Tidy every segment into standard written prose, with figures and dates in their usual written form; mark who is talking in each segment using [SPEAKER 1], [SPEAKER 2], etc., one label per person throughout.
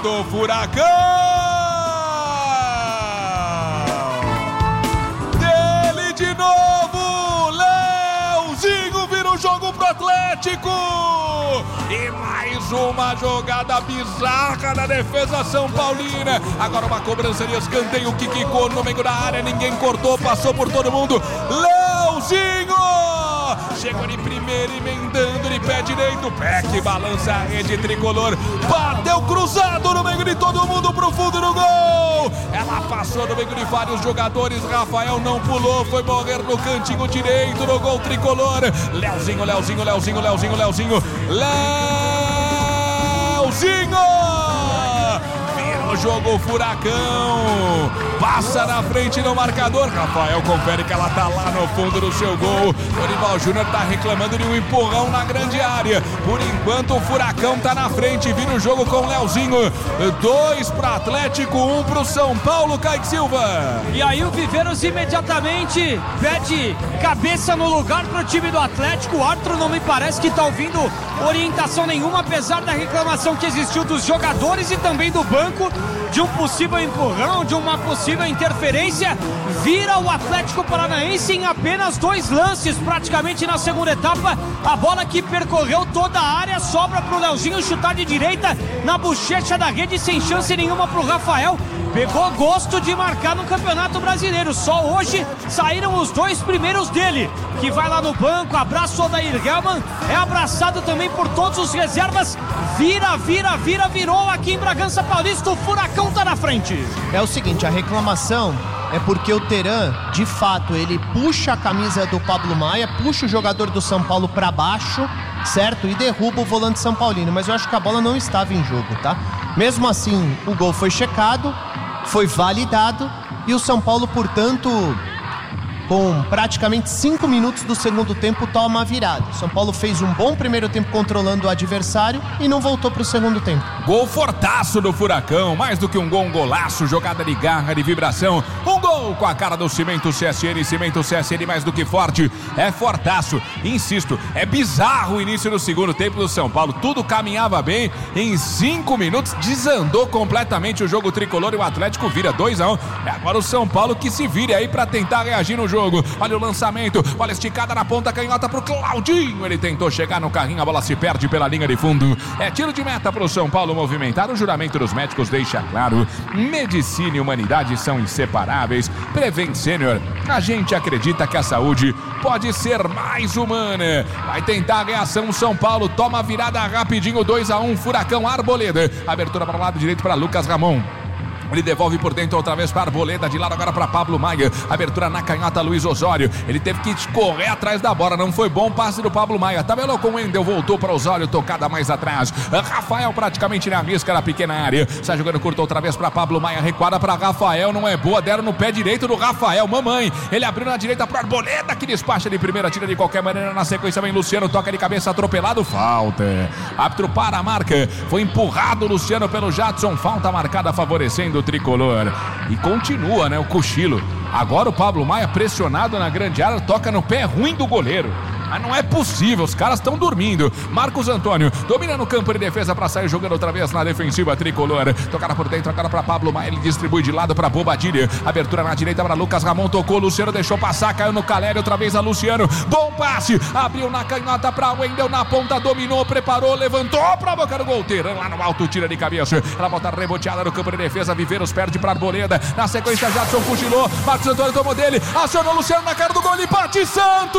[SPEAKER 1] do Furacão. Dele de novo, Leozinho vira o jogo pro Atlético. E mais uma jogada bizarra da defesa São Paulina. Agora uma cobrança de escanteio que quicou no meio da área. Ninguém cortou, passou por todo mundo. Leozinho chegou de primeira, emendando de pé direito. Pé que balança a rede tricolor. Bateu cruzado no meio de todo mundo pro fundo do gol. Ela passou no meio de vários jogadores. Rafael não pulou, foi morrer no cantinho direito no gol tricolor. Leozinho. Vira o jogo Furacão. Passa na frente no marcador. Rafael confere que ela tá lá no fundo do seu gol. Dorival Júnior tá reclamando de um empurrão na grande área. Por enquanto o Furacão tá na frente. Vira o jogo com o Leozinho. 2 para Atlético, 1 pro São Paulo. Kaique Silva.
[SPEAKER 2] E aí o Viveiros imediatamente pede cabeça no lugar pro time do Atlético. O árbitro não me parece que tá ouvindo orientação nenhuma, apesar da reclamação que existiu dos jogadores e também do banco, de um possível empurrão, de uma possível interferência. Vira o Atlético Paranaense em apenas 2 lances, praticamente na segunda etapa. A bola que percorreu toda a área sobra pro Leozinho chutar de direita na bochecha da rede, sem chance nenhuma pro Rafael. Pegou gosto de marcar no Campeonato Brasileiro. Só hoje saíram os 2 primeiros dele, que vai lá no banco, abraça o Odair Hellmann, é abraçado também por todos os reservas. Virou aqui em Bragança Paulista. O Furacão tá na frente.
[SPEAKER 3] É o seguinte, a reclamação é porque o Teran, de fato, ele puxa a camisa do Pablo Maia, puxa o jogador do São Paulo pra baixo, certo? E derruba o volante São Paulino, mas eu acho que a bola não estava em jogo, tá? Mesmo assim, o gol foi checado, foi validado e o São Paulo, portanto, com praticamente 5 minutos do segundo tempo, toma a virada. O São Paulo fez um bom primeiro tempo controlando o adversário e não voltou para o segundo tempo.
[SPEAKER 1] Gol fortaço do Furacão, mais do que um gol, um golaço, jogada de garra, de vibração. Um gol com a cara do Cimento CSN mais do que forte, é fortaço. Insisto, é bizarro o início do segundo tempo do São Paulo. Tudo caminhava bem, em 5 minutos desandou completamente o jogo tricolor e o Atlético vira 2-1. É agora o São Paulo que se vire aí para tentar reagir no jogo. Olha o lançamento, olha a esticada na ponta canhota pro Claudinho. Ele tentou chegar no carrinho, a bola se perde pela linha de fundo. É tiro de meta pro São Paulo movimentar. O juramento dos médicos deixa claro: medicina e humanidade são inseparáveis. Prevent Senior, a gente acredita que a saúde pode ser mais humana. Vai tentar a reação São Paulo, toma a virada rapidinho, 2-1, Furacão. Arboleda, abertura para o lado direito para Lucas Ramon. Ele devolve por dentro outra vez para Arboleda, de lado agora para Pablo Maia. Abertura na canhota, Luiz Osório. Ele teve que correr atrás da bola, não foi bom o passe do Pablo Maia. Tabelou com o Wendel, voltou para Osório, tocada mais atrás. Rafael praticamente na risca na pequena área. Sai jogando curto outra vez para Pablo Maia, recuada para Rafael, não é boa, deram no pé direito do Rafael, mamãe. Ele abriu na direita para Arboleda, que despacha de primeira, tira de qualquer maneira. Na sequência vem Luciano, toca de cabeça, atropelado, falta. Árbitro para a marca, foi empurrado Luciano pelo Jadson, falta marcada favorecendo o tricolor. E continua, né, o cochilo. Agora o Pablo Maia pressionado na grande área, toca no pé ruim do goleiro. Mas não é possível, os caras estão dormindo. Marcos Antônio domina no campo de defesa para sair jogando outra vez na defensiva tricolor. Tocada por dentro agora para Pablo Maia, ele distribui de lado para Bobadilha. Abertura na direita para Lucas Ramon, tocou, Luciano deixou passar, caiu no Caleri, outra vez a Luciano. Bom passe, abriu na canhota para Wendel, na ponta, dominou, preparou, levantou para boca do gol. Teran lá no alto, tira de cabeça. Ela volta reboteada no campo de defesa, Viveiros perde para Arboleda. Na sequência, Jadson cochilou, Marcos Antônio tomou dele, acionou Luciano na cara do gol, e bate Santos!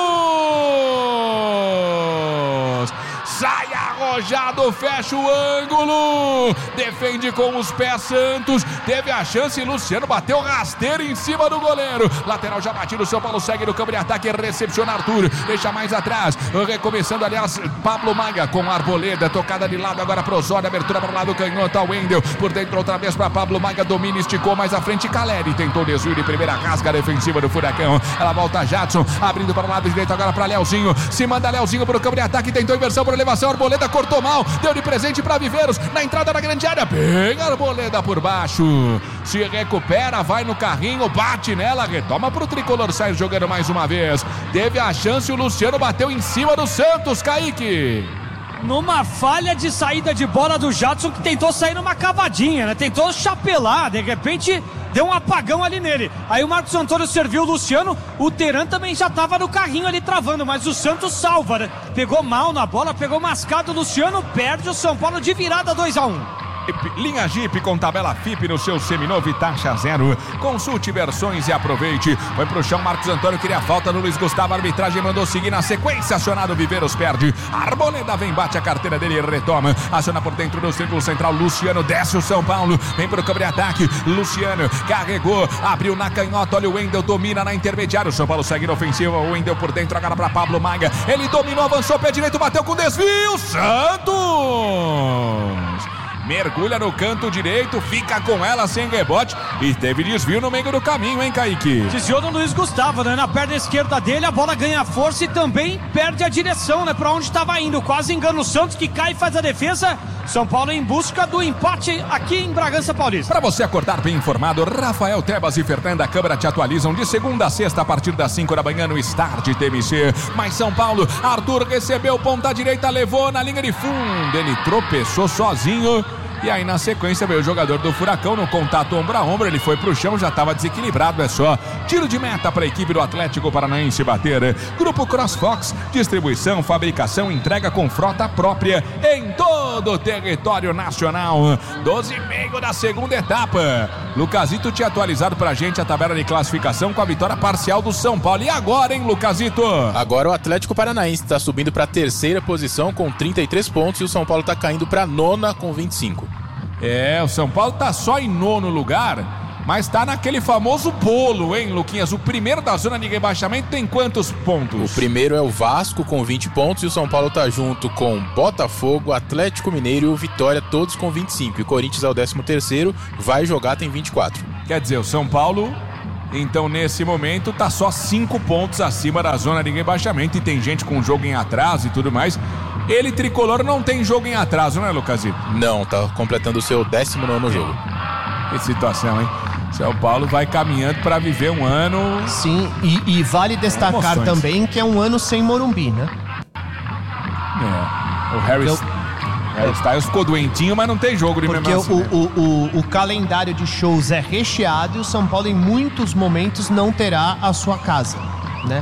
[SPEAKER 1] Sai arrojado, fecha o ângulo, defende com os pés Santos, teve a chance, Luciano bateu rasteiro em cima do goleiro, lateral já batido, o São Paulo segue no campo de ataque, recepciona Arthur, deixa mais atrás, recomeçando aliás, Pablo Maia com Arboleda, tocada de lado agora pro Osório, abertura para o lado canhota, Wendel, por dentro outra vez para Pablo Maia, domina, esticou mais à frente, Caleri tentou desvio de primeira, rasga a defensiva do Furacão, ela volta Jadson, abrindo para o lado direito agora para Leozinho, se manda Leozinho para o campo de ataque, tentou inversão por elevação, Arboleda cortou mal, deu de presente para Viveiros, na entrada da grande área, bem Arboleda por baixo, se recupera, vai no carrinho, bate nela, retoma pro tricolor, sai jogando mais uma vez, teve a chance, o Luciano bateu em cima do Santos, Kaique.
[SPEAKER 2] numa falha de saída de bola do Jadson, que tentou sair numa cavadinha, né? Tentou chapelar, de repente deu um apagão ali nele. Aí o Marcos Antônio serviu o Luciano, o Teran também já estava no carrinho ali travando, mas o Santos salva, né? Pegou mal na bola, pegou mascado, o Luciano perde, o São Paulo de virada 2-1.
[SPEAKER 1] Linha Jeep com tabela FIP no seu seminovo e taxa zero. Consulte versões e aproveite. Foi pro chão, Marcos Antônio queria falta no Luiz Gustavo. A arbitragem mandou seguir na sequência. Acionado, Viveiros perde. Arboleda vem, bate a carteira dele e retoma. Aciona por dentro do círculo central. Luciano desce o São Paulo. Vem pro cobre-ataque. Luciano carregou, abriu na canhota. Olha o Wendel, domina na intermediária. O São Paulo segue na ofensiva. O Wendel por dentro, agora pra Pablo Maia. Ele dominou, avançou, pé direito, bateu com desvio. Santos! Mergulha no canto direito, fica com ela sem rebote e teve desvio no meio do caminho, hein, Kaique?
[SPEAKER 2] Desviou do Luiz Gustavo, né? Na perna esquerda dele, a bola ganha força e também perde a direção, né? Pra onde estava indo. Quase engana o Santos, que cai e faz a defesa. São Paulo em busca do empate aqui em Bragança Paulista.
[SPEAKER 1] Para você acordar bem informado, Rafael Tebas e Fernanda Câmara te atualizam de segunda a sexta a partir das 5 da manhã no Start TMC. Mas São Paulo, Arthur recebeu ponta direita, levou na linha de fundo. Ele tropeçou sozinho. E aí na sequência veio o jogador do Furacão no contato ombro a ombro, ele foi pro chão, já estava desequilibrado, é só tiro de meta para a equipe do Atlético Paranaense bater. Grupo CrossFox, distribuição, fabricação, entrega com frota própria em todo o território nacional. 12,5 da segunda etapa. Lucasito tinha atualizado pra gente a tabela de classificação com a vitória parcial do São Paulo. E agora, hein, Lucasito?
[SPEAKER 4] Agora o Atlético Paranaense está subindo para a terceira posição com 33 pontos e o São Paulo está caindo para a nona com 25.
[SPEAKER 1] É, o São Paulo tá só em nono lugar, mas tá naquele famoso bolo, hein, Luquinhas? O primeiro da zona de rebaixamento tem quantos pontos?
[SPEAKER 4] O primeiro é o Vasco com 20 pontos e o São Paulo tá junto com Botafogo, Atlético Mineiro e o Vitória, todos com 25. E o Corinthians é o 13º, vai jogar, tem 24.
[SPEAKER 1] Quer dizer, o São Paulo, então nesse momento, tá só 5 pontos acima da zona de rebaixamento e tem gente com jogo em atraso e tudo mais. Ele, tricolor, não tem jogo em atraso, né, Lucasito?
[SPEAKER 4] Não, tá completando o seu 19º jogo.
[SPEAKER 1] Que situação, hein? São Paulo vai caminhando para viver um ano...
[SPEAKER 3] Sim, e vale destacar também que é um ano sem Morumbi, né?
[SPEAKER 1] É, o Harry Styles ficou doentinho, mas não tem jogo de
[SPEAKER 3] porque
[SPEAKER 1] mesmo assim,
[SPEAKER 3] o calendário de shows é recheado e o São Paulo em muitos momentos não terá a sua casa, né?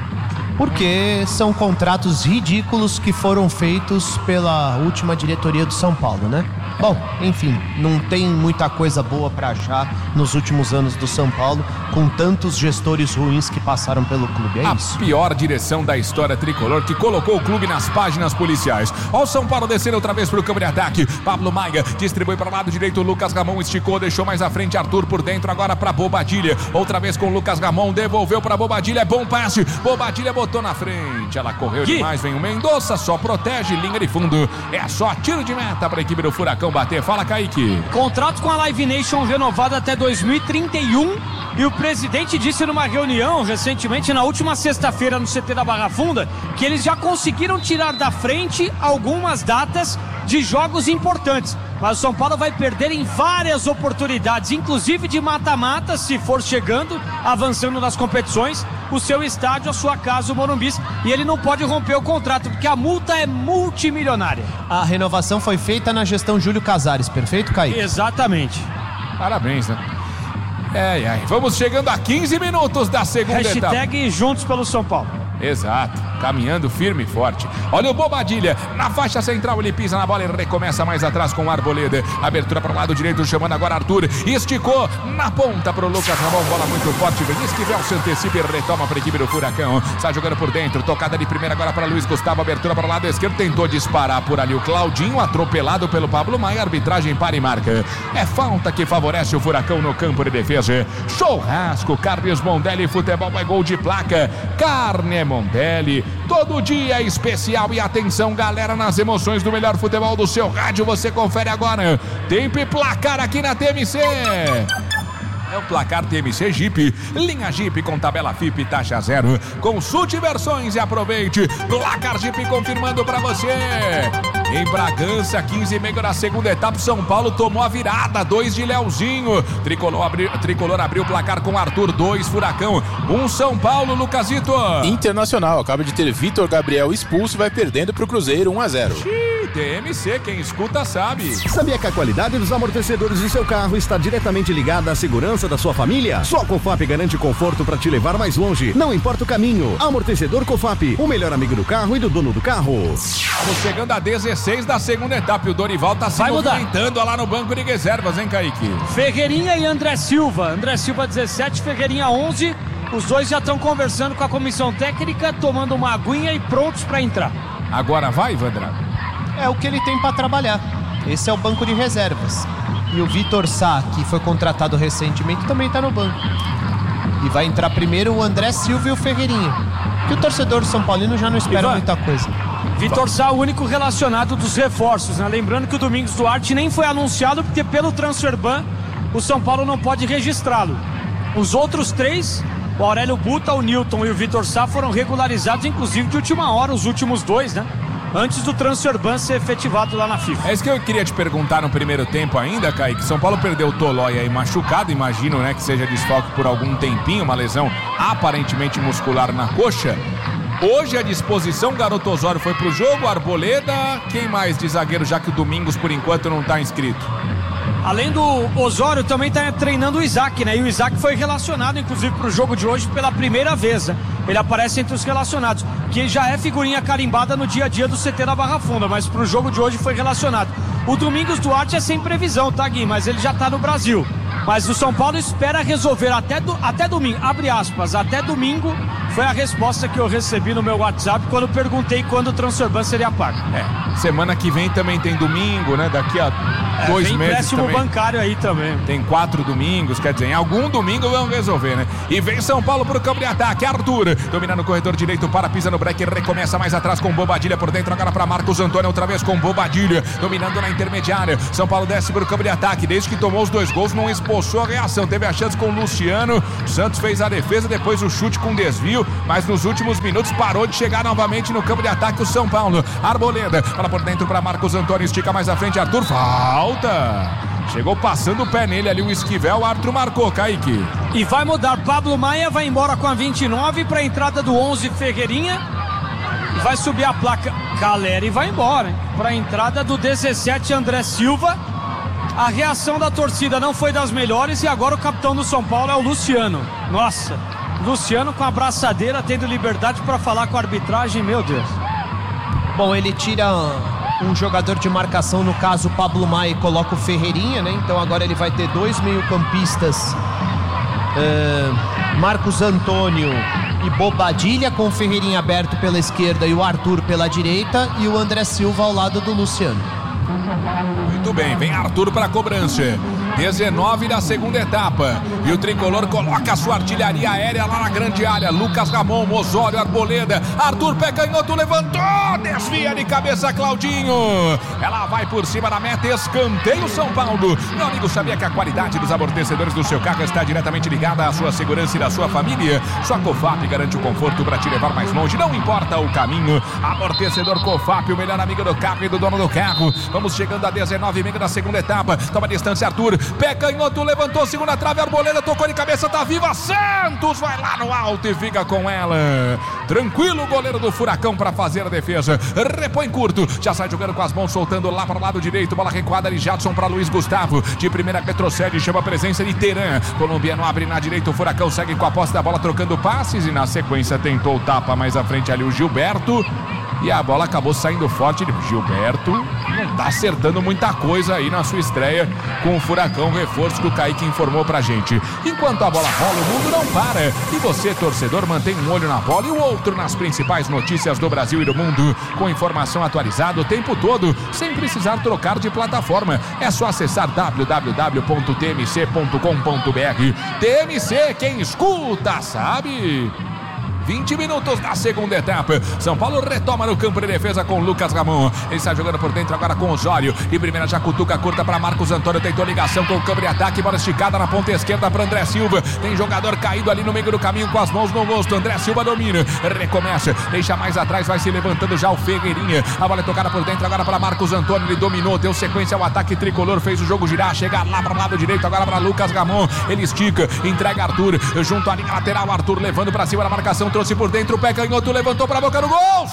[SPEAKER 3] Porque são contratos ridículos que foram feitos pela última diretoria do São Paulo, né? Bom, enfim, não tem muita coisa boa pra achar nos últimos anos do São Paulo, com tantos gestores ruins que passaram pelo clube, é isso?
[SPEAKER 1] A pior direção da história tricolor que colocou o clube nas páginas policiais. Ó, o São Paulo descendo outra vez pro campo de ataque. Pablo Maia distribui para o lado direito, Lucas Ramon esticou, deixou mais à frente, Arthur por dentro, agora pra Bobadilha. Outra vez com o Lucas Ramon, devolveu pra Bobadilha, é bom passe. Bobadilha botou na frente, ela correu demais, vem o Mendonça, só protege, linha de fundo. É só tiro de meta pra equipe do Furacão bater. Fala, Kaique.
[SPEAKER 2] Contrato com a Live Nation renovado até 2031 e o presidente disse numa reunião recentemente, na última sexta-feira no CT da Barra Funda, que eles já conseguiram tirar da frente algumas datas de jogos importantes, mas o São Paulo vai perder em várias oportunidades, inclusive de mata-mata, se for chegando, avançando nas competições, o seu estádio, a sua casa, o Morumbi, e ele não pode romper o contrato, porque a multa é multimilionária.
[SPEAKER 3] A renovação foi feita na gestão Júlio Casares, perfeito, Kaique?
[SPEAKER 2] Exatamente.
[SPEAKER 1] Parabéns, né? Vamos chegando a 15 minutos da segunda etapa.
[SPEAKER 2] Hashtag Juntos pelo São Paulo.
[SPEAKER 1] Exato, caminhando firme e forte. Olha o Bobadilha, na faixa central ele pisa na bola e recomeça mais atrás com o Arboleda. Abertura para o lado direito, chamando agora Arthur. Esticou na ponta para o Lucas Ramon, bola muito forte. Esquivel se antecipa e retoma para a equipe do Furacão. Está jogando por dentro, tocada de primeira agora para Luiz Gustavo. Abertura para o lado esquerdo, tentou disparar por ali o Claudinho, atropelado pelo Pablo Maia. Arbitragem para e marca. É falta que favorece o Furacão no campo de defesa. Churrasco, Carnes Mondelli, futebol é gol de placa. Carne Mondelli, todo dia é especial. E atenção, galera, nas emoções do melhor futebol do seu rádio, você confere agora. Tempo e placar aqui na TMC. É o placar TMC Jeep, linha Jeep com tabela FIP taxa zero. Consulte versões e aproveite. Placar Jeep confirmando pra você. Em Bragança, 15h30 da segunda etapa, São Paulo tomou a virada, 2 de Leozinho. Tricolor abriu o placar com Arthur, 2 Furacão, 1 São Paulo, Lucasito.
[SPEAKER 4] Internacional acaba de ter Vitor Gabriel expulso e vai perdendo pro Cruzeiro 1-0.
[SPEAKER 1] TMC, quem escuta sabe.
[SPEAKER 5] Sabia que a qualidade dos amortecedores do seu carro está diretamente ligada à segurança da sua família? Só a Cofap garante conforto para te levar mais longe, não importa o caminho. Amortecedor Cofap, o melhor amigo do carro e do dono do carro.
[SPEAKER 1] Estamos chegando a 16 da segunda etapa e o Dorival tá se movimentando lá no banco de reservas, hein, Kaique?
[SPEAKER 2] Ferreirinha e André Silva. André Silva 17, Ferreirinha 11. Os dois já estão conversando com a comissão técnica, tomando uma aguinha e prontos para entrar.
[SPEAKER 1] Agora vai, Vandra?
[SPEAKER 3] É o que ele tem para trabalhar. Esse é o banco de reservas. E o Vitor Sá, que foi contratado recentemente, também está no banco. E vai entrar primeiro o André Silva e o Ferreirinha. Que o torcedor São Paulino já não espera muita coisa.
[SPEAKER 2] Vitor Sá, o único relacionado dos reforços, né? Lembrando que o Domingos Duarte nem foi anunciado porque pelo Transferban o São Paulo não pode registrá-lo. Os outros 3, o Aurélio Buta, o Newton e o Vitor Sá, foram regularizados inclusive de última hora, os últimos 2, né? Antes do Transferban ser efetivado lá na FIFA.
[SPEAKER 1] É isso que eu queria te perguntar no primeiro tempo ainda, Kaique. São Paulo perdeu o Tolói aí machucado, imagino, né, que seja desfalque por algum tempinho, uma lesão aparentemente muscular na coxa. Hoje a disposição, Garoto Osório foi pro jogo, Arboleda, quem mais de zagueiro, já que o Domingos por enquanto não tá inscrito?
[SPEAKER 2] Além do Osório, também está treinando o Isaac, né? E o Isaac foi relacionado, inclusive, para o jogo de hoje pela primeira vez, né? Ele aparece entre os relacionados, que já é figurinha carimbada no dia a dia do CT da Barra Funda, mas para o jogo de hoje foi relacionado. O Domingos Duarte é sem previsão, tá, Gui? Mas ele já está no Brasil. Mas o São Paulo espera resolver até domingo, abre aspas, até domingo, foi a resposta que eu recebi no meu WhatsApp quando perguntei quando o Transferban seria pago.
[SPEAKER 1] Semana que vem também tem domingo, né? Daqui a 2 meses
[SPEAKER 2] empréstimo
[SPEAKER 1] também.
[SPEAKER 2] Bancário aí também.
[SPEAKER 1] Tem 4 domingos, quer dizer, em algum domingo vão resolver, né? E vem São Paulo pro campo de ataque, Arthur, dominando o corredor direito, para, pisa no break, recomeça mais atrás com Bobadilha por dentro, agora para Marcos Antônio, outra vez com Bobadilha, dominando na intermediária. São Paulo desce pro campo de ataque, desde que tomou os 2 gols, não esboçou a reação, teve a chance com o Luciano, Santos fez a defesa, depois o chute com desvio, mas nos últimos minutos parou de chegar novamente no campo de ataque o São Paulo. Arboleda, fala por dentro para Marcos Antônio, estica mais à frente, Arthur, falta! Chegou passando o pé nele ali o Esquivel, o árbitro marcou, Kaique.
[SPEAKER 2] E vai mudar, Pablo Maia vai embora com a 29 para a entrada do 11 Ferreirinha. E vai subir a placa Caleri e vai embora, para a entrada do 17 André Silva. A reação da torcida não foi das melhores e agora o capitão do São Paulo é o Luciano. Nossa, Luciano com a abraçadeira, tendo liberdade para falar com a arbitragem, meu Deus.
[SPEAKER 3] Bom, ele tira um jogador de marcação, no caso o Pablo Maia, e coloca o Ferreirinha, né? Então agora ele vai ter 2 meio-campistas, Marcos Antônio e Bobadilha, com o Ferreirinha aberto pela esquerda e o Arthur pela direita, e o André Silva ao lado do Luciano.
[SPEAKER 1] Muito bem, vem Arthur para a cobrança. 19 da segunda etapa. E o Tricolor coloca a sua artilharia aérea lá na grande área. Lucas Ramon, Osório, Arboleda. Arthur, pé canhoto, levantou. Desvia de cabeça, Claudinho. Ela vai por cima da meta. Escanteio São Paulo. Meu amigo, sabia que a qualidade dos amortecedores do seu carro está diretamente ligada à sua segurança e da sua família? Sua Cofap garante o conforto para te levar mais longe. Não importa o caminho. Amortecedor Cofap, o melhor amigo do carro e do dono do carro. Vamos chegando a 19h30 da segunda etapa. Toma distância, Arthur. Pé canhoto, levantou, segunda trave, Arboleda tocou de cabeça, tá viva, Santos vai lá no alto e fica com ela. Tranquilo o goleiro do Furacão para fazer a defesa. Repõe curto, já sai jogando com as mãos, soltando lá para o lado direito, bola recuada de Jadson para Luiz Gustavo. De primeira retrocede, chama a presença de Teran. Colombiano abre na direita, o Furacão segue com a posse da bola, trocando passes e na sequência tentou o tapa mais à frente ali o Gilberto. E a bola acabou saindo forte. Gilberto não tá acertando muita coisa aí na sua estreia com o Furacão, reforço que o Kaique informou pra gente. Enquanto a bola rola, o mundo não para. E você, torcedor, mantém um olho na bola e o outro nas principais notícias do Brasil e do mundo. Com informação atualizada o tempo todo, sem precisar trocar de plataforma. É só acessar www.tmc.com.br. TMC, quem escuta sabe. 20 minutos da segunda etapa. São Paulo retoma no campo de defesa com Lucas Ramon. Ele está jogando por dentro agora com Osório. E primeira já cutuca curta para Marcos Antônio. Tentou ligação com o campo de ataque. Bola esticada na ponta esquerda para André Silva. Tem jogador caído ali no meio do caminho com as mãos no rosto. André Silva domina. Recomeça. Deixa mais atrás. Vai se levantando já o Ferreirinha. A bola é tocada por dentro agora para Marcos Antônio. Ele dominou. Deu sequência ao ataque tricolor. Fez o jogo girar. Chega lá para o lado direito agora para Lucas Ramon. Ele estica. Entrega Arthur. Junto à linha lateral. Arthur levando para cima da marcação. Trouxe por dentro. O pé canhoto. Levantou para a boca do gol.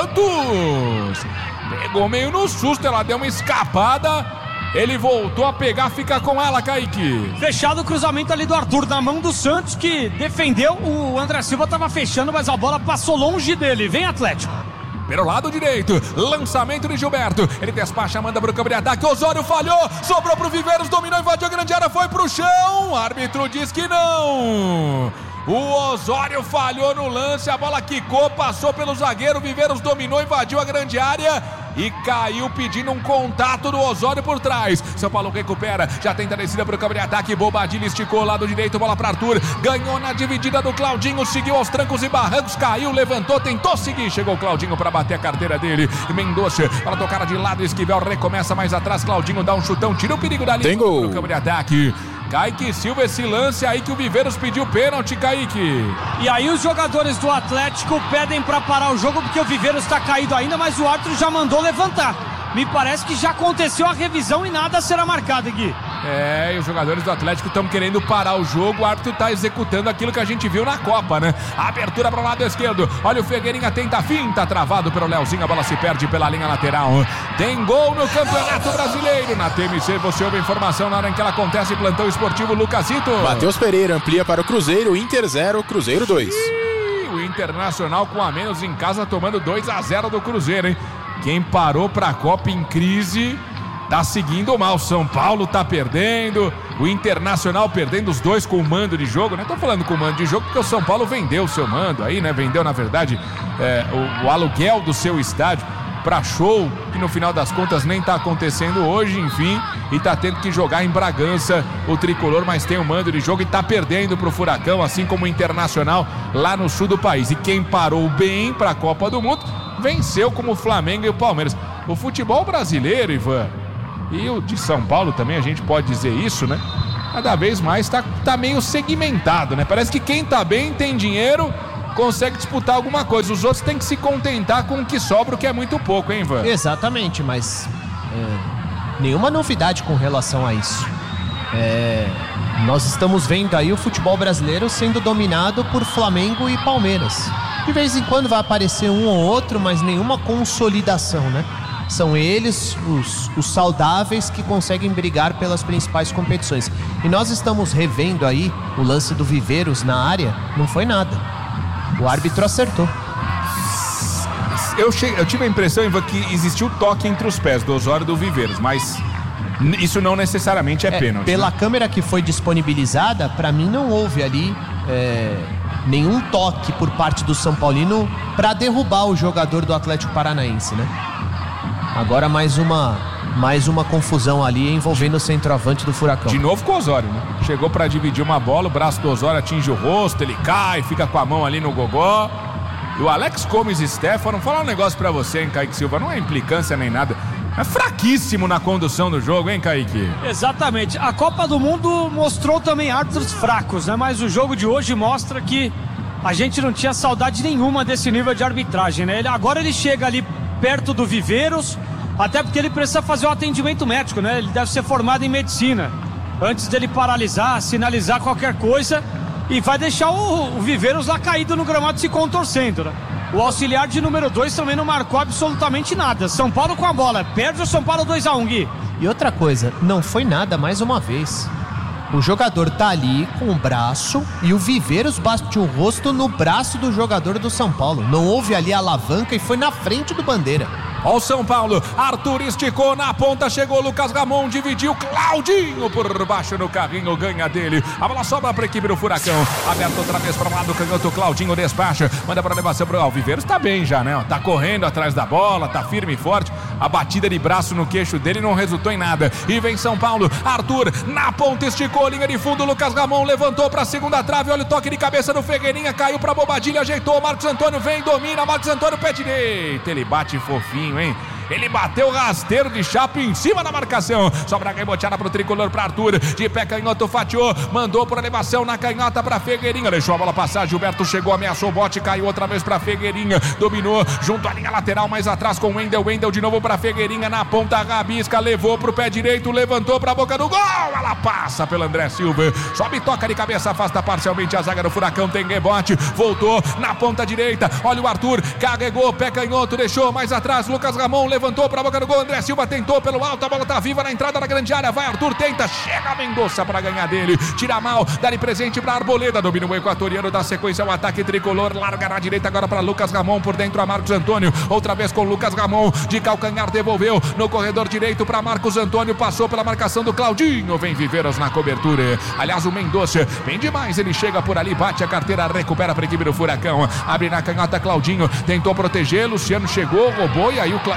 [SPEAKER 1] Santos! Pegou meio no susto. Ela deu uma escapada. Ele voltou a pegar. Fica com ela, Kaique.
[SPEAKER 2] Fechado o cruzamento ali do Arthur na mão do Santos, que defendeu. O André Silva estava fechando, mas a bola passou longe dele. Vem Atlético.
[SPEAKER 1] Pelo lado direito, lançamento de Gilberto. Ele despacha, manda pro campo de ataque. Osório falhou, sobrou pro Viveiros, dominou, invadiu a grande área, foi pro chão. O árbitro diz que não. O Osório falhou no lance, a bola quicou, passou pelo zagueiro. Viveiros dominou, invadiu a grande área e caiu pedindo um contato do Osório por trás. São Paulo recupera, já tenta a descida pro campo de ataque. Bobadilha esticou, lado direito, bola para Arthur. Ganhou na dividida do Claudinho, seguiu aos trancos e barrancos, caiu, levantou, tentou seguir. Chegou o Claudinho para bater a carteira dele. Mendonça, para tocar de lado, Esquivel recomeça mais atrás. Claudinho dá um chutão, tira o perigo dali pro campo de ataque. Kaique Silva, esse lance aí que o Viveiros pediu pênalti, Kaique.
[SPEAKER 2] E aí os jogadores do Atlético pedem para parar o jogo porque o Viveiros está caído ainda, mas o árbitro já mandou levantar. Me parece que já aconteceu a revisão e nada será marcado, Gui.
[SPEAKER 1] E os jogadores do Atlético estão querendo parar o jogo. O árbitro está executando aquilo que a gente viu na Copa, né? A abertura para o lado esquerdo. Olha o Ferreirinha, tenta a finta, travado pelo Leozinho. A bola se perde pela linha lateral. Tem gol no Campeonato Brasileiro. Na TMC você ouve a informação na hora em que ela acontece. Plantão esportivo Lucasito.
[SPEAKER 4] Matheus Pereira amplia para o Cruzeiro. Inter 0, Cruzeiro 2.
[SPEAKER 1] O Internacional com a menos em casa tomando 2-0 do Cruzeiro, hein? Quem parou pra Copa em crise tá seguindo mal. São Paulo tá perdendo, o Internacional perdendo, os dois com o mando de jogo, né? Tô falando com o mando de jogo porque o São Paulo vendeu o seu mando aí, né? Vendeu, na verdade, o aluguel do seu estádio pra show, que no final das contas nem tá acontecendo hoje, enfim, e tá tendo que jogar em Bragança o tricolor, mas tem o mando de jogo e tá perdendo pro Furacão, assim como o Internacional lá no sul do país. E quem parou bem pra Copa do Mundo venceu, como o Flamengo e o Palmeiras. O futebol brasileiro, Ivan, e o de São Paulo também, a gente pode dizer isso, né? Cada vez mais tá meio segmentado, né? Parece que quem tá bem, tem dinheiro, consegue disputar alguma coisa. Os outros têm que se contentar com o que sobra, o que é muito pouco, hein, Ivan?
[SPEAKER 3] Exatamente, mas nenhuma novidade com relação a isso. Nós estamos vendo aí o futebol brasileiro sendo dominado por Flamengo e Palmeiras. De vez em quando vai aparecer um ou outro, mas nenhuma consolidação, né? São eles os saudáveis que conseguem brigar pelas principais competições. E nós estamos revendo aí o lance do Viveiros na área, não foi nada. O árbitro acertou.
[SPEAKER 1] Eu tive a impressão, Ivan, que existiu toque entre os pés do Osório e do Viveiros, mas isso não necessariamente é pênalti.
[SPEAKER 3] Pela
[SPEAKER 1] né?
[SPEAKER 3] câmera que foi disponibilizada, para mim não houve ali nenhum toque por parte do São Paulino para derrubar o jogador do Atlético Paranaense, né? Agora mais uma confusão ali envolvendo o centroavante do Furacão.
[SPEAKER 1] De novo com o Osório, né? Chegou para dividir uma bola, o braço do Osório atinge o rosto, ele cai, fica com a mão ali no gogó. E o Alex Gomes e Stefano, falar um negócio pra você, hein, Kaique Silva, não é implicância nem nada. É fraquíssimo na condução do jogo, hein, Kaique?
[SPEAKER 2] Exatamente. A Copa do Mundo mostrou também árbitros fracos, né? Mas o jogo de hoje mostra que a gente não tinha saudade nenhuma desse nível de arbitragem, né? Agora ele chega ali perto do Viveiros, até porque ele precisa fazer um atendimento médico, né? Ele deve ser formado em medicina. Antes dele paralisar, sinalizar qualquer coisa, e vai deixar o Viveiros lá caído no gramado se contorcendo, né? O auxiliar de número 2 também não marcou absolutamente nada. São Paulo com a bola, perde o São Paulo 2-1, Gui.
[SPEAKER 3] E outra coisa, não foi nada mais uma vez. O jogador tá ali com o braço e o Viveiros bate o rosto no braço do jogador do São Paulo. Não houve ali a alavanca e foi na frente do Bandeira.
[SPEAKER 1] Ó o São Paulo, Arthur esticou na ponta, chegou Lucas Ramon, dividiu, Claudinho por baixo no carrinho, ganha dele. A bola sobra para a equipe do Furacão, aberto outra vez para o lado, canhoto, Claudinho despacha, manda para a elevação para o Viveiros, tá bem já, né? Tá correndo atrás da bola, tá firme e forte. A batida de braço no queixo dele não resultou em nada. E vem São Paulo. Arthur na ponta, esticou, linha de fundo. Lucas Ramon levantou pra segunda trave. Olha o toque de cabeça do Ferreirinha. Caiu pra Bobadilha, ajeitou. Marcos Antônio vem, domina. Marcos Antônio, pé direito. Ele bate fofinho, hein? Ele bateu rasteiro de chapa em cima da marcação. Sobra a reboteada pro tricolor, pra Arthur. De pé canhoto, fatiou. Mandou por elevação na canhota pra Ferreirinha. Deixou a bola passar. Gilberto chegou, ameaçou o bote. Caiu outra vez pra Ferreirinha. Dominou junto à linha lateral, mais atrás com o Wendel. Wendel de novo pra Ferreirinha. Na ponta, rabisca. Levou pro pé direito. Levantou pra boca do gol. Ela passa pelo André Silva. Sobe, toca de cabeça. Afasta parcialmente a zaga do Furacão. Tem rebote. Voltou na ponta direita. Olha o Arthur. Carregou. Pé canhoto. Deixou mais atrás. Lucas Ramon levantou pra boca do gol, André Silva tentou pelo alto, a bola tá viva na entrada da grande área, vai Arthur, tenta, chega a Mendonça pra ganhar dele, tira mal, dá de presente pra Arboleda, domina o equatoriano, dá sequência ao ataque tricolor, larga na direita agora pra Lucas Ramon, por dentro a Marcos Antônio, outra vez com Lucas Ramon, de calcanhar devolveu, no corredor direito pra Marcos Antônio, passou pela marcação do Claudinho, vem Viveiros na cobertura, aliás o Mendonça, vem demais, ele chega por ali, bate a carteira, recupera pra equipe do Furacão, abre na canhota Claudinho, tentou proteger, Luciano chegou, roubou e aí o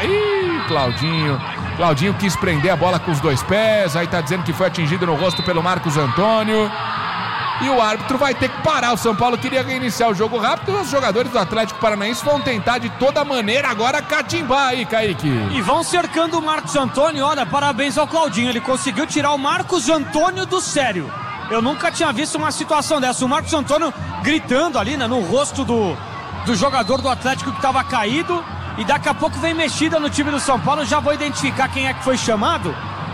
[SPEAKER 1] Claudinho quis prender a bola com os dois pés, aí tá dizendo que foi atingido no rosto pelo Marcos Antônio. E o árbitro vai ter que parar. O São Paulo queria reiniciar o jogo rápido e os jogadores do Atlético Paranaense vão tentar de toda maneira agora catimbar aí, Kaique.
[SPEAKER 2] E vão cercando o Marcos Antônio. Olha, parabéns ao Claudinho. Ele conseguiu tirar o Marcos Antônio do sério. Eu nunca tinha visto uma situação dessa. O Marcos Antônio gritando ali, né, no rosto do jogador do Atlético que estava caído. E daqui a pouco vem mexida no time do São Paulo. Já vou identificar quem é que foi chamado.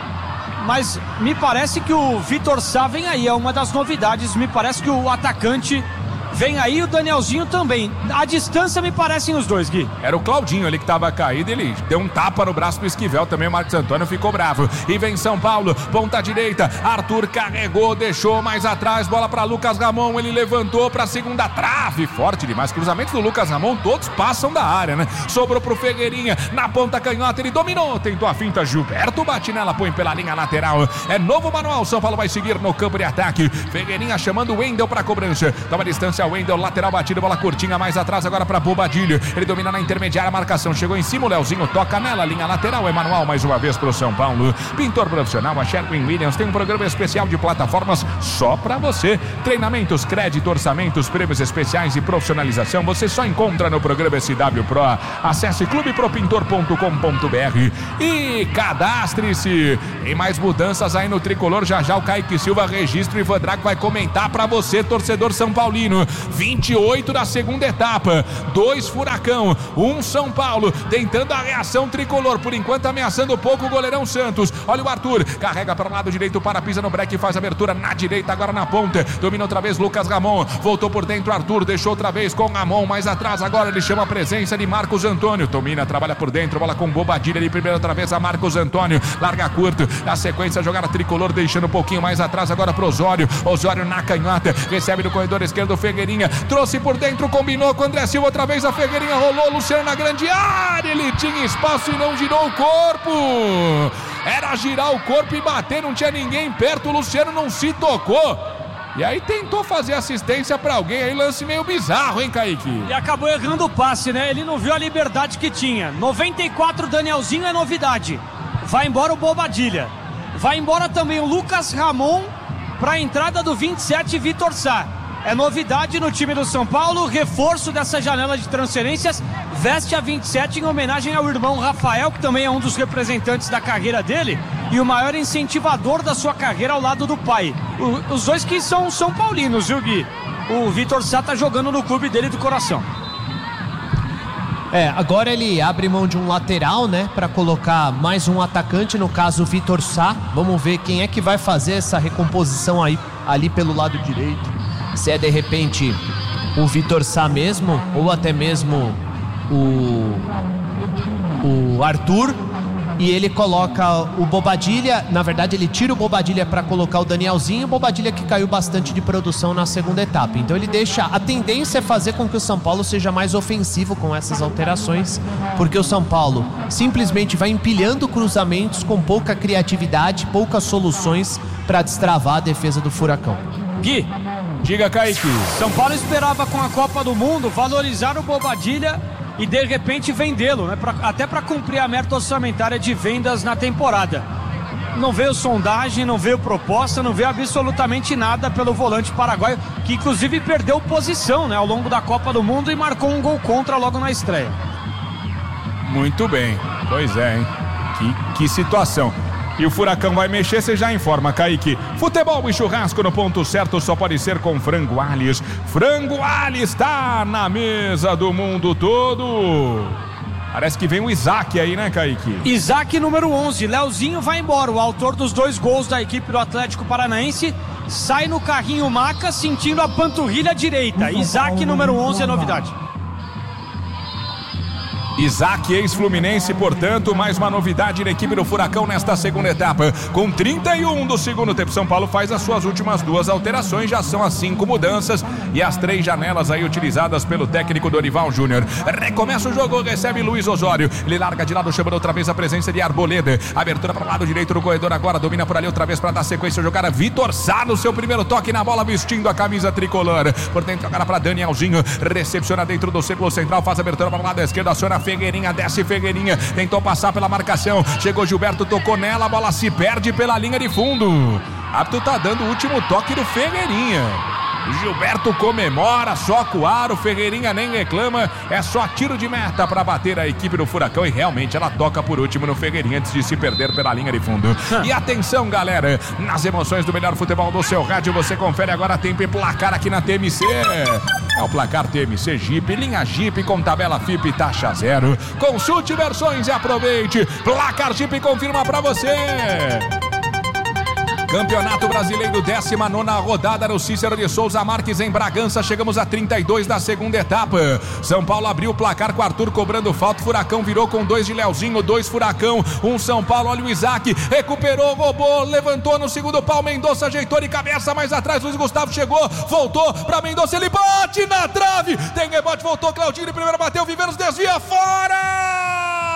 [SPEAKER 2] Mas me parece que o Vitor Sá vem aí. É uma das novidades. Me parece que o atacante vem aí, o Danielzinho também. A distância me parecem os dois, Gui.
[SPEAKER 1] Era o Claudinho ali que estava caído. Ele deu um tapa no braço do Esquivel. Também o Marcos Antônio ficou bravo. E vem São Paulo, ponta direita. Arthur carregou, deixou mais atrás. Bola para Lucas Ramon. Ele levantou para a segunda trave. Forte demais. Cruzamentos do Lucas Ramon, todos passam da área, né? Sobrou pro Ferreirinha. Na ponta canhota, ele dominou. Tentou a finta. Gilberto bate nela, põe pela linha lateral. É novo manual. São Paulo vai seguir no campo de ataque. Ferreirinha chamando o Wendel para cobrança. Toma distância. Wendel, lateral batido, bola curtinha, mais atrás agora para Bobadilha. Ele domina na intermediária, a marcação chegou em cima, o Leozinho toca nela, linha lateral, é manual mais uma vez pro São Paulo. Pintor profissional, a Sherwin Williams tem um programa especial de plataformas só para você. Treinamentos, crédito, orçamentos, prêmios especiais e profissionalização, você só encontra no programa SW Pro. Acesse clubepropintor.com.br e cadastre-se. Tem mais mudanças aí no tricolor, já já o Kaique Silva registra, o Ivan Drago vai comentar para você, torcedor São Paulino. 28 da segunda etapa, 2 Furacão, 1 São Paulo, tentando a reação tricolor, por enquanto ameaçando pouco o goleirão Santos. Olha o Arthur, carrega para o lado direito, para, pisa no break, faz abertura na direita, agora na ponta, domina outra vez Lucas Ramon, voltou por dentro Arthur, deixou outra vez com Ramon, mais atrás agora ele chama a presença de Marcos Antônio, domina, trabalha por dentro, bola com Bobadilha ali, primeira outra vez a Marcos Antônio, larga curto, na sequência jogada tricolor, deixando um pouquinho mais atrás agora pro Osório, Osório na canhota, recebe no corredor esquerdo, Ferreirinha, trouxe por dentro, combinou com o André Silva, outra vez a Ferreirinha rolou, Luciano na grande área, ele tinha espaço e não girou o corpo, era girar o corpo e bater, não tinha ninguém perto, o Luciano não se tocou, e aí tentou fazer assistência pra alguém, aí lance meio bizarro, hein, Kaique?
[SPEAKER 2] E acabou errando o passe, né, ele não viu a liberdade que tinha. 94, Danielzinho é novidade, vai embora o Bobadilha, vai embora também o Lucas Ramon pra entrada do 27, Vitor Sá. É novidade no time do São Paulo, reforço dessa janela de transferências, veste a 27 em homenagem ao irmão Rafael, que também é um dos representantes da carreira dele e o maior incentivador da sua carreira ao lado do pai. Os dois que são São Paulinos, viu, Gui? O Vitor Sá tá jogando no clube dele do coração.
[SPEAKER 3] Agora ele abre mão de um lateral, né, para colocar mais um atacante, no caso o Vitor Sá. Vamos ver quem é que vai fazer essa recomposição aí, ali pelo lado direito. Se é de repente o Vitor Sá mesmo, ou até mesmo o Arthur, e ele coloca o Bobadilha. Na verdade ele tira o Bobadilha para colocar o Danielzinho, o Bobadilha que caiu bastante de produção na segunda etapa. Então ele deixa, a tendência é fazer com que o São Paulo seja mais ofensivo com essas alterações, porque o São Paulo simplesmente vai empilhando cruzamentos com pouca criatividade, poucas soluções para destravar a defesa do Furacão.
[SPEAKER 2] Gui,
[SPEAKER 1] diga, Kaique.
[SPEAKER 2] São Paulo esperava com a Copa do Mundo valorizar o Bobadilha e de repente vendê-lo, né? Até para cumprir a meta orçamentária de vendas na temporada. Não veio sondagem, não veio proposta, não veio absolutamente nada pelo volante paraguaio, que inclusive perdeu posição, né, ao longo da Copa do Mundo e marcou um gol contra logo na estreia.
[SPEAKER 1] Muito bem, pois é, hein? Que situação. E o Furacão vai mexer, você já informa, Kaique. Futebol e churrasco no ponto certo só pode ser com Frango Alhes. Frango Alhes está na mesa do mundo todo. Parece que vem o Isaac aí, né, Kaique?
[SPEAKER 2] Isaac, número 11. Leozinho vai embora. O autor dos 2 gols da equipe do Atlético Paranaense sai no carrinho maca, sentindo a panturrilha direita. Isaac, número 11, é novidade.
[SPEAKER 1] Isaac, ex-Fluminense, portanto, mais uma novidade na equipe do Furacão nesta segunda etapa. Com 31 do segundo tempo, São Paulo faz as suas últimas 2 alterações, já são as 5 mudanças e as 3 janelas aí utilizadas pelo técnico Dorival Júnior. Recomeça o jogo, recebe Luiz Osório, ele larga de lado, chamando outra vez a presença de Arboleda. Abertura para o lado direito do corredor agora, domina por ali outra vez para dar sequência ao jogar. Vitor Sá no seu primeiro toque na bola, vestindo a camisa tricolor. Por dentro agora para Danielzinho, recepciona dentro do círculo central, faz a abertura para o lado esquerdo, aciona Figueirinha, desce Figueirinha, tentou passar pela marcação, chegou Gilberto, tocou nela, a bola se perde pela linha de fundo. Árbitro tá dando o último toque do Figueirinha. Gilberto comemora, soca o aro, Ferreirinha nem reclama, é só tiro de meta para bater a equipe do Furacão e realmente ela toca por último no Ferreirinha antes de se perder pela linha de fundo. E atenção, galera, nas emoções do melhor futebol do seu rádio, você confere agora tempo e placar aqui na TMC. É o placar TMC Jeep, linha Jeep com tabela FIP taxa zero. Consulte versões e aproveite. Placar Jeep confirma para você. Campeonato Brasileiro, 19ª rodada no Cícero de Souza Marques em Bragança. Chegamos a 32 da segunda etapa. São Paulo abriu o placar com Arthur cobrando falta. Furacão virou com 2 de Leozinho, 2 Furacão, 1 São Paulo. Olha o Isaac, recuperou, roubou, levantou no segundo pau. Mendonça ajeitou de cabeça mais atrás. Luiz Gustavo chegou, voltou pra Mendonça. Ele bate na trave. Tem rebote, voltou Claudinho. De primeiro bateu, Viveiros desvia fora.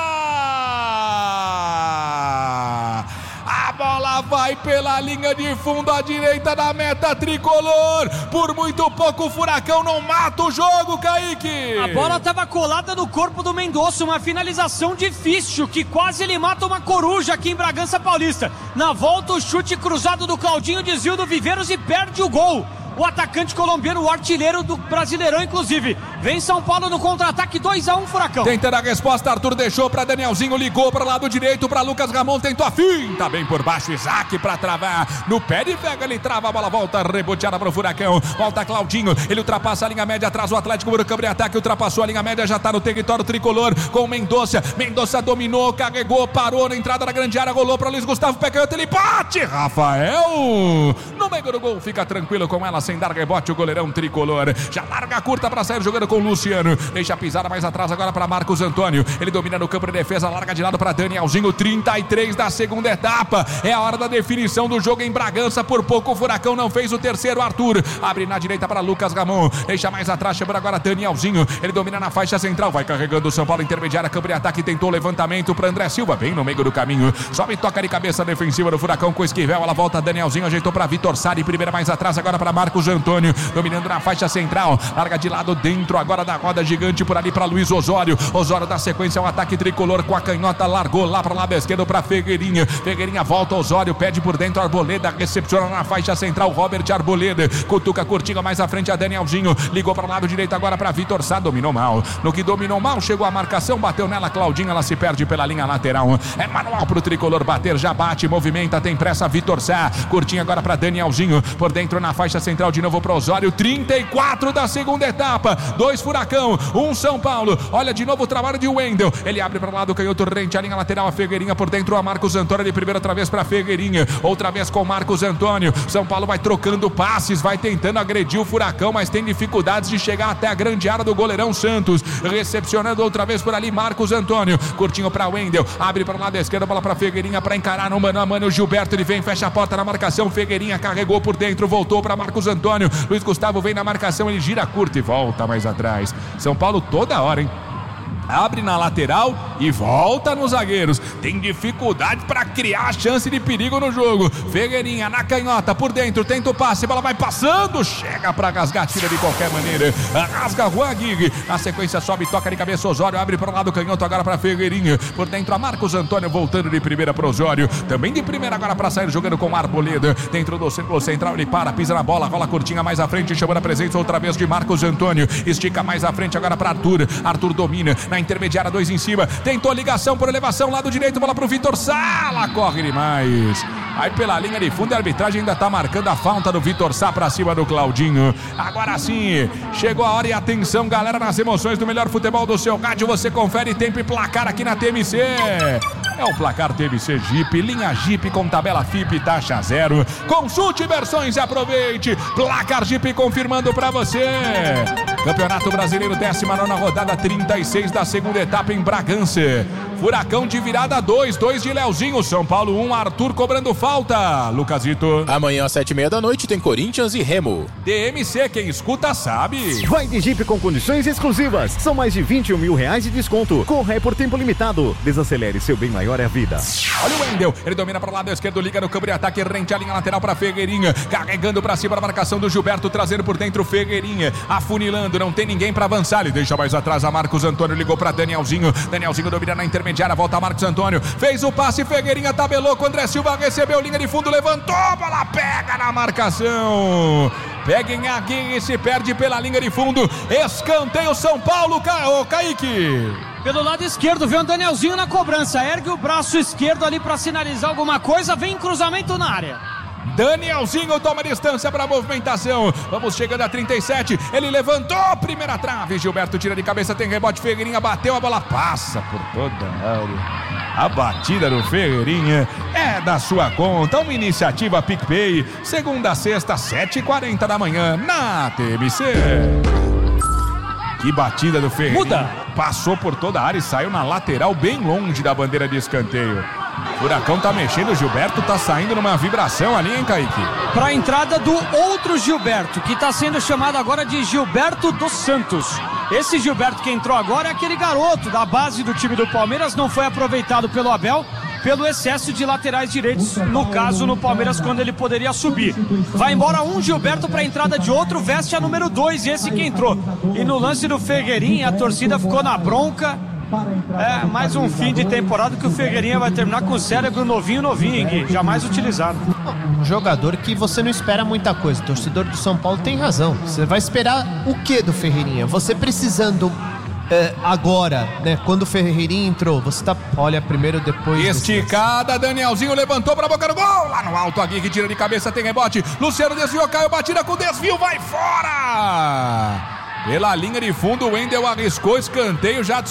[SPEAKER 1] A bola vai pela linha de fundo à direita da meta tricolor. Por muito pouco o Furacão não mata o jogo, Kaique.
[SPEAKER 2] A bola estava colada no corpo do Mendonça. Uma finalização difícil que quase ele mata uma coruja aqui em Bragança Paulista. Na volta o chute cruzado do Claudinho, desvio do Viveiros e perde o gol. O atacante colombiano, o artilheiro do Brasileirão, inclusive. Vem São Paulo no contra-ataque, 2-1 Furacão.
[SPEAKER 1] Tentando a resposta, Arthur deixou para Danielzinho, ligou para o lado direito para Lucas Ramon, tentou a finta, bem por baixo, Isaac para travar. No pé de pega, ele trava, a bola volta, reboteada para o Furacão. Volta Claudinho, ele ultrapassa a linha média atrás, o Atlético por câmbio de ataque, ultrapassou a linha média, já está no território tricolor com o Mendonça. Mendonça dominou, carregou, parou na entrada da grande área, rolou para Luiz Gustavo, pé canhoto, ele bate, Rafael. No meio do gol, fica tranquilo com ela, sem dar rebote, o goleirão tricolor. Já larga a curta para sair jogando com o Luciano. Deixa a pisada mais atrás agora para Marcos Antônio. Ele domina no campo de defesa, larga de lado para Danielzinho. 33 da segunda etapa. É a hora da definição do jogo em Bragança. Por pouco o Furacão não fez o terceiro. Arthur abre na direita para Lucas Ramon. Deixa mais atrás, chegando agora Danielzinho. Ele domina na faixa central. Vai carregando o São Paulo intermediária. Campo de ataque. Tentou o levantamento para André Silva. Bem no meio do caminho. Sobe e toca de cabeça defensiva do Furacão com o Esquivel. Ela volta Danielzinho. Ajeitou para Vitor Sá. Primeira mais atrás agora para Marcos Antônio. Dominando na faixa central. Larga de lado dentro agora da roda gigante por ali para Luiz Osório. Osório dá sequência ao ataque tricolor com a canhota. Largou lá para o lado esquerdo para Figueirinha. Figueirinha volta, Osório pede por dentro. Arboleda recepciona na faixa central. Robert Arboleda cutuca curtinha mais à frente a Danielzinho. Ligou para o lado direito agora para Vitor Sá. Dominou mal. No que dominou mal, chegou a marcação. Bateu nela Claudinha. Ela se perde pela linha lateral. É manual para o tricolor bater. Já bate, movimenta, tem pressa Vitor Sá. Curtinha agora para Danielzinho. Por dentro na faixa central de novo para Osório. 34 da segunda etapa. 2 Furacão, 1 São Paulo. Olha de novo o trabalho de Wendel. Ele abre para o lado, canhoto rente a linha lateral. A Figueirinha por dentro, a Marcos Antônio. De primeira outra vez para Figueirinha. Outra vez com Marcos Antônio. São Paulo vai trocando passes, vai tentando agredir o Furacão, mas tem dificuldades de chegar até a grande área do goleirão Santos. Recepcionando outra vez por ali Marcos Antônio. Curtinho para Wendel. Abre para o lado esquerdo, bola para Figueirinha para encarar no mano a mano. O Gilberto, ele vem, fecha a porta na marcação. Figueirinha carregou por dentro, voltou para Marcos Antônio. Luiz Gustavo vem na marcação, ele gira curto e volta mais atrás. São Paulo toda hora, hein? Abre na lateral e volta nos zagueiros. Tem dificuldade para criar chance de perigo no jogo. Ferreirinha na canhota, por dentro, tenta o passe, a bola vai passando, chega para rasgar, tira de qualquer maneira. Rasga Juan Guigui, na sequência sobe, toca de cabeça Osório, abre para o lado canhoto agora para Ferreirinha. Por dentro a Marcos Antônio voltando de primeira para Osório. Também de primeira agora para sair jogando com Arboleda. Dentro do círculo central ele para, pisa na bola, rola curtinha mais à frente, chamando a presença outra vez de Marcos Antônio. Estica mais à frente agora para Arthur. Arthur domina na intermediária, 2 em cima. Tentou ligação por elevação, lado direito, bola para o Vitor Sá. Corre demais. Aí pela linha de fundo a arbitragem ainda tá marcando a falta do Vitor Sá pra cima do Claudinho. Agora sim, chegou a hora e atenção, galera, nas emoções do melhor futebol do seu rádio. Você confere tempo e placar aqui na TMC. É o placar TMC Jeep, linha Jeep com tabela FIP e taxa zero. Consulte versões e aproveite. Placar Jeep confirmando pra você. Campeonato Brasileiro, 19ª rodada, 36 da segunda etapa em Bragança. Furacão de virada 2 de Leozinho. São Paulo 1, Arthur cobrando falta. Lucasito.
[SPEAKER 4] Amanhã às 7h30 da noite tem Corinthians e Remo.
[SPEAKER 1] TMC, quem escuta sabe.
[SPEAKER 5] Vai de Jeep com condições exclusivas. São mais de R$21 mil de desconto. Corra é por tempo limitado. Desacelere, seu bem maior é a vida.
[SPEAKER 1] Olha o Wendel, ele domina para o lado esquerdo, liga no campo de ataque, rente a linha lateral para Ferreirinha, carregando para cima a marcação do Gilberto, trazendo por dentro Ferreirinha, afunilando, não tem ninguém para avançar, ele deixa mais atrás a Marcos Antônio, ligou para Danielzinho domina na intermediária, volta a Marcos Antônio, fez o passe, Ferreirinha tabelou com André Silva, recebeu, linha de fundo, levantou, bola pega na marcação. Peguem aqui e se perde pela linha de fundo. Escanteio São Paulo, Kaique.
[SPEAKER 2] Pelo lado esquerdo, vem o Danielzinho na cobrança. Ergue o braço esquerdo ali para sinalizar alguma coisa. Vem cruzamento na área.
[SPEAKER 1] Danielzinho toma distância para a movimentação. Vamos chegando a 37. Ele levantou, primeira trave. Gilberto tira de cabeça, tem rebote. Ferreirinha bateu, a bola passa por toda a área. A batida do Ferreirinha é da sua conta. Uma iniciativa PicPay. Segunda a sexta, 7h40 da manhã, na TMC. Que batida do Ferreirinha.
[SPEAKER 2] Muda.
[SPEAKER 1] Passou por toda a área e saiu na lateral, bem longe da bandeira de escanteio. Furacão tá mexendo, o Gilberto tá saindo numa vibração ali, hein, Kaique?
[SPEAKER 2] Para a entrada do outro Gilberto, que tá sendo chamado agora de Gilberto dos Santos. Esse Gilberto que entrou agora é aquele garoto da base do time do Palmeiras, não foi aproveitado pelo Abel, pelo excesso de laterais direitos, no caso no Palmeiras, quando ele poderia subir. Vai embora um Gilberto para a entrada de outro, veste a número 2, esse que entrou. E no lance do Ferreirinha, a torcida ficou na bronca. É mais um fim de temporada que o Ferreirinha vai terminar com o cérebro novinho, Gui, jamais utilizado.
[SPEAKER 3] Um jogador que você não espera muita coisa. O torcedor do São Paulo tem razão. Você vai esperar o que do Ferreirinha? Você precisando agora, né? Quando o Ferreirinha entrou, você tá, olha, primeiro, depois...
[SPEAKER 1] Esticada, Danielzinho levantou pra boca do gol, lá no alto, aqui que tira de cabeça, tem rebote, Luciano desviou, caiu, batida com desvio, vai fora! Pela linha de fundo, o Wendel arriscou, escanteio, Jadson